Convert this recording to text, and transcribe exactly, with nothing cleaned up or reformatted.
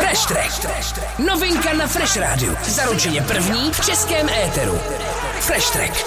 Fresh Track. Novinka na Fresh Rádiu. Zaručeně první v českém éteru. Fresh Track.